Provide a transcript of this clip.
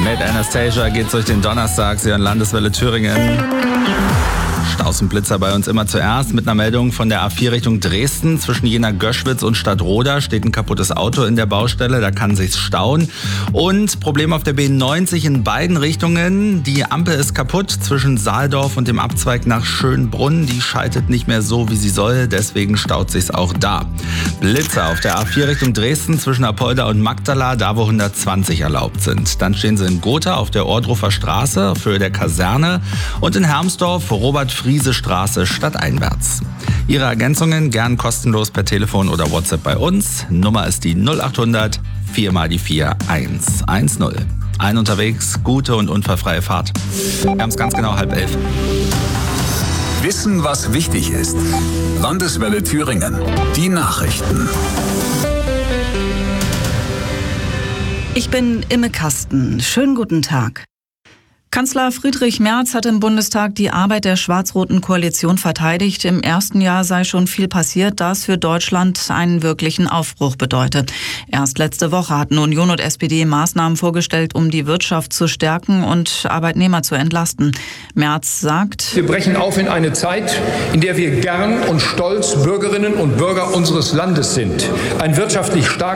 Mit Anastasia geht's durch den Donnerstag, Sie hören Landeswelle Thüringen. Staus und Blitzer bei uns immer zuerst mit einer Meldung von der A4 Richtung Dresden. Zwischen Jena-Göschwitz und Stadtroda steht ein kaputtes Auto in der Baustelle, da kann sich's stauen. Und Problem auf der B90 in beiden Richtungen. Die Ampel ist kaputt zwischen Saaldorf und dem Abzweig nach Schönbrunn. Die schaltet nicht mehr so, wie sie soll, deswegen staut sich's auch da. Blitzer auf der A4 Richtung Dresden zwischen Apolda und Magdala, da wo 120 erlaubt sind. Dann stehen sie in Gotha auf der Ohrdruffer Straße auf Höhe der Kaserne und in Hermsdorf Robert-Friese-Straße stadteinwärts. Ihre Ergänzungen gern kostenlos per Telefon oder WhatsApp bei uns. Nummer ist die 0800 4 mal die 4 110. Allen unterwegs, gute und unfallfreie Fahrt. Wir haben es ganz genau 10:30. Wissen, was wichtig ist. Landeswelle Thüringen. Die Nachrichten. Ich bin Imme Kasten. Schönen guten Tag. Kanzler Friedrich Merz hat im Bundestag die Arbeit der schwarz-roten Koalition verteidigt. Im ersten Jahr sei schon viel passiert, das für Deutschland einen wirklichen Aufbruch bedeute. Erst letzte Woche hatten Union und SPD Maßnahmen vorgestellt, um die Wirtschaft zu stärken und Arbeitnehmer zu entlasten. Merz sagt: Wir brechen auf in eine Zeit, in der wir gern und stolz Bürgerinnen und Bürger unseres Landes sind. Ein wirtschaftlich stark